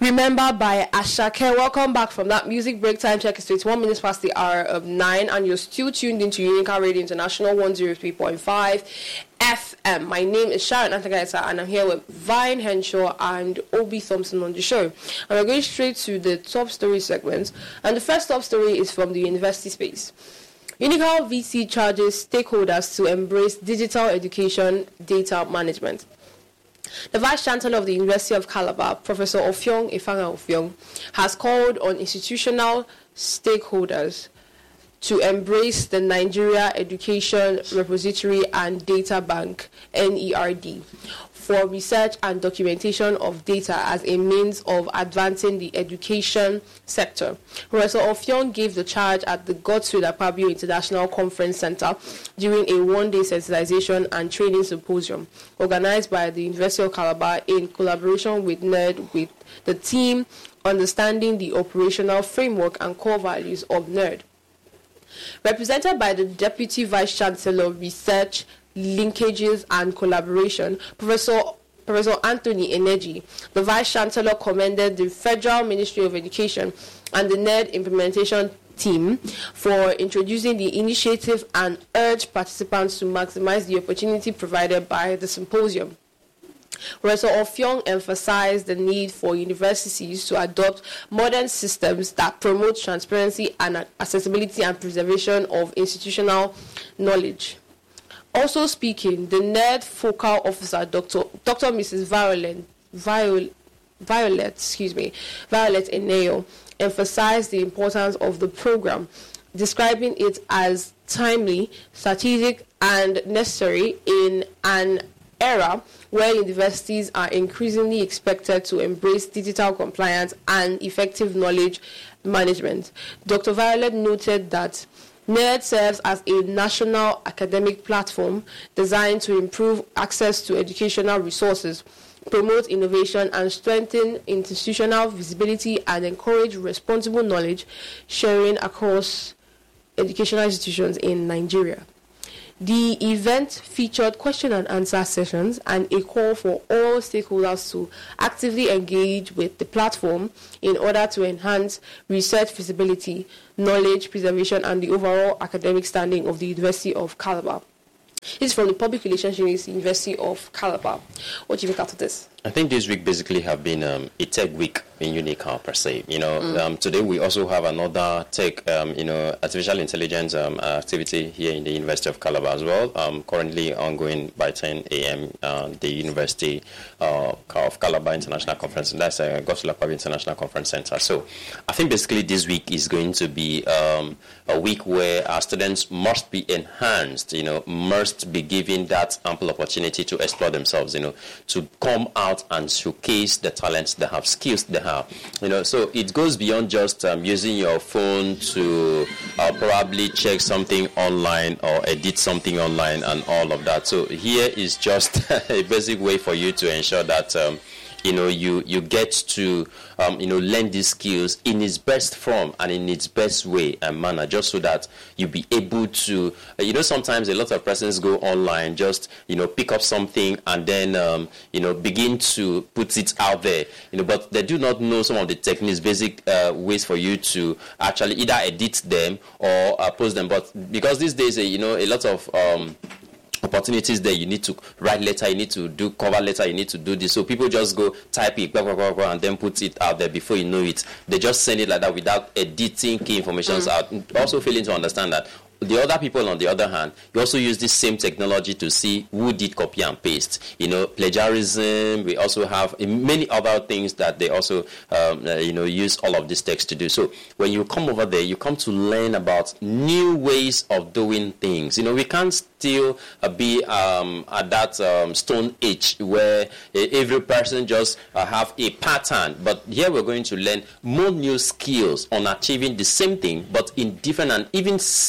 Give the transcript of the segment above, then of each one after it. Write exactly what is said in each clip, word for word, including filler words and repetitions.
Remember by Ashake. Welcome back from that music break. Time check is twenty-one minutes past the hour of nine, and you're still tuned into Unica Radio International one oh three point five F M. My name is Sharon Antagaita, and I'm here with Vine Henshaw and Obi Thompson on the show. And we're going straight to the top story segment. And the first top story is from the university space. Unica V C charges stakeholders to embrace digital education data management. The Vice-Chancellor of the University of Calabar, Professor Offiong Ifanga Offiong, has called on institutional stakeholders to embrace the Nigeria Education Repository and Data Bank, N E R D, for research and documentation of data as a means of advancing the education sector. Professor Offiong gave the charge at the Godswill Akpabio International Conference Center during a one-day sensitization and training symposium organized by the University of Calabar in collaboration with NERD, with the team Understanding the Operational Framework and Core Values of NERD. Represented by the Deputy Vice-Chancellor, Research, Linkages and Collaboration, Professor Professor Anthony Eneji, the Vice-Chancellor commended the Federal Ministry of Education and the NERD implementation team for introducing the initiative and urged participants to maximize the opportunity provided by the symposium. Professor Offiong emphasized the need for universities to adopt modern systems that promote transparency and accessibility and preservation of institutional knowledge. Also speaking, the NERD focal officer, Doctor Doctor Missus Violet, Violet, Violet, excuse me, Violet Eneo, emphasized the importance of the program, describing it as timely, strategic, and necessary in an era where universities are increasingly expected to embrace digital compliance and effective knowledge management. Doctor Violet noted that NERD serves as a national academic platform designed to improve access to educational resources, promote innovation, and strengthen institutional visibility and encourage responsible knowledge sharing across educational institutions in Nigeria. The event featured question and answer sessions and a call for all stakeholders to actively engage with the platform in order to enhance research visibility, knowledge preservation, and the overall academic standing of the University of Calabar. This is from the Public Relations Unit, University of Calabar. What do you think after this? I think this week basically have been um, a tech week in Unica per se. You know, mm. um, today we also have another tech, um, you know, artificial intelligence um, activity here in the University of Calabar as well. Um, currently ongoing by ten a.m. Uh, the University uh, of Calabar International Conference. That's a uh, Godswill Akpabio International Conference Center. So I think basically this week is going to be um, a week where our students must be enhanced. You know, must be given that ample opportunity to explore themselves. You know, to come out and showcase the talents they have, skills they have. You know, so it goes beyond just um, using your phone to uh, probably check something online or edit something online and all of that. So here is just a basic way for you to ensure that um, you know, you, you get to, um, you know, learn these skills in its best form and in its best way and manner, just so that you be able to, uh, you know, sometimes a lot of persons go online, just, you know, pick up something and then, um, you know, begin to put it out there, you know, but they do not know some of the techniques, basic uh, ways for you to actually either edit them or uh, post them. But because these days, uh, you know, a lot of, um, opportunities there, you need to write letter, you need to do cover letter, you need to do this. So people just go type it, blah, blah, blah, blah, and then put it out there. Before you know it, they just send it like that without editing key information mm. out. Also failing to understand that the other people, on the other hand, you also use this same technology to see who did copy and paste. You know, plagiarism. We also have many other things that they also, um, uh, you know, use all of this text to do. So when you come over there, you come to learn about new ways of doing things. You know, we can't still uh, be um, at that um, stone age where uh, every person just uh, have a pattern. But here we're going to learn more new skills on achieving the same thing, but in different and even simpler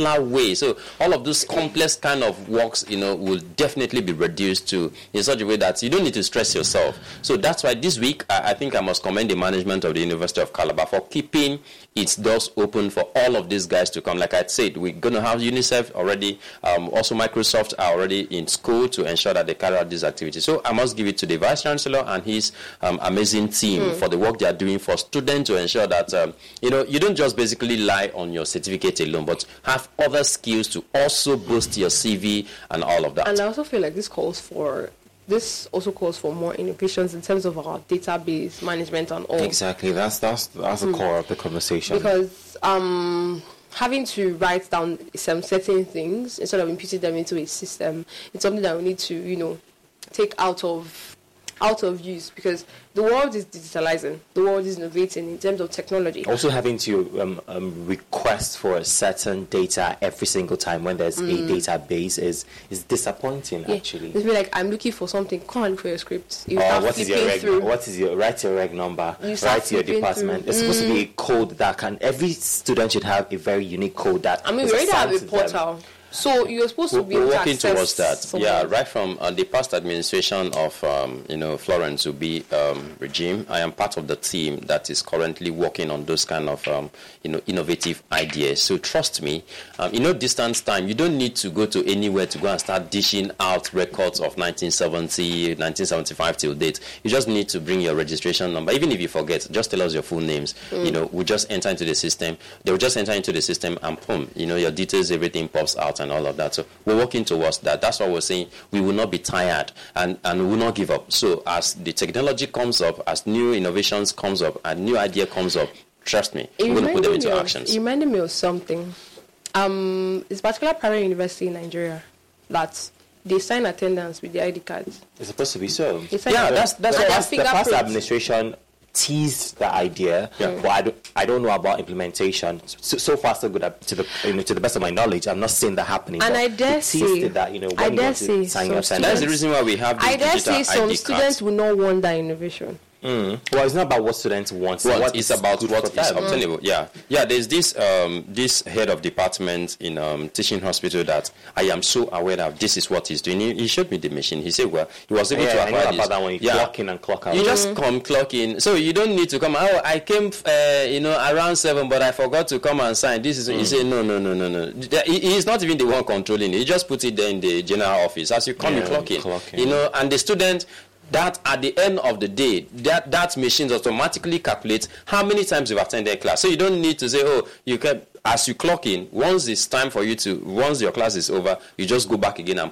simpler way. So all of those complex kind of works, you know, will definitely be reduced to in such a way that you don't need to stress yourself. So that's why this week, I, I think I must commend the management of the University of Calabar for keeping its doors open for all of these guys to come. Like I said, we're going to have UNICEF already. Um, also, Microsoft are already in school to ensure that they carry out these activities. So I must give it to the Vice Chancellor and his um, amazing team mm. for the work they are doing for students to ensure that, um, you know, you don't just basically rely on your certificate alone, but have other skills to also boost your C V and all of that. And I also feel like this calls for This also calls for more innovations in terms of our database management and all. Exactly, that's that's that's mm. the core of the conversation. Because um, having to write down some certain things instead of imputing them into a system, it's something that we need to, you know, take out of out of use, because the world is digitalizing, the world is innovating in terms of technology. Also having to um, um, request for a certain data every single time when there's mm. a database is is disappointing, yeah. actually. It's be like, I'm looking for something, come and look for your script. You uh, what is your reg, through. what is your write your reg number, you write your department. Through. It's mm. supposed to be a code that can, every student should have a very unique code that I mean, we already have a portal. Them. So you're supposed we're, to be able we're to working towards that. someone. Yeah, right from uh, the past administration of um, you know Florence Ubi um, regime, I am part of the team that is currently working on those kind of um, you know innovative ideas. So trust me, um, in no distance time, you don't need to go to anywhere to go and start dishing out records of nineteen seventy, nineteen seventy-five till date. You just need to bring your registration number. Even if you forget, just tell us your full names. Mm. You know, we just enter into the system. They will just enter into the system and boom, you know, your details, everything pops out and all of that. So we're working towards that. That's what we're saying. We will not be tired and, and we will not give up. So as the technology comes up, as new innovations comes up, and new idea comes up, trust me, it we're going to put them into of, actions. It reminded me of something. Um, it's a particular private university in Nigeria that they sign attendance with the I D cards. It's supposed to be so. Yeah, that's that's the what past, the past administration teased the idea, yeah. but I don't, I don't know about implementation. So, so far, so good. To the you know, to the best of my knowledge, I'm not seeing that happening. And I dare say that you know, when I you dare want to say sign your students, that's the reason why we have this I dare digital say some I D students cards. will not want that innovation. Mm. Well, it's not about what students want. Well, what it's about what is them. obtainable. Mm. Yeah, yeah. There's this um, this head of department in um, teaching hospital that I am so aware that this is what he's doing. He, he showed me the machine. He said, well, he was able yeah, to I acquire know this. about that when you yeah. clock in and clock out. You just mm-hmm. come clock in, so you don't need to come. Oh, I came, uh, you know, around seven, but I forgot to come and sign. This is. Mm. He said, no, no, no, no, no. He, he's not even the one controlling it. He just put it there in the general office. As you come, yeah, you clock in. Clock in. You know, and the student. That at the end of the day, that, that machine automatically calculates how many times you've attended class. So you don't need to say, oh, you can, as you clock in, once it's time for you to, once your class is over, you just go back again and